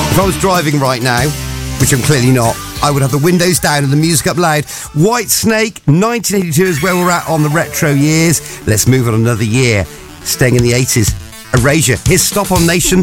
If I was driving right now, which I'm clearly not, I would have the windows down and the music up loud. White Snake, 1982 is where we're at on the retro years. Let's move on another year. Staying in the 80s. Erasure. Here's Stop on Nation.